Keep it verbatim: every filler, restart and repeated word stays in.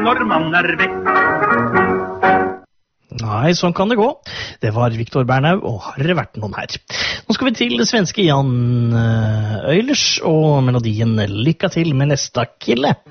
Når man er vekk. Nei, sånn kan det gå. Det var Victor Bernau, og har det vært noen her. Nå skal vi til svenske Jan Øylers og melodien Lycka til med nästa kille.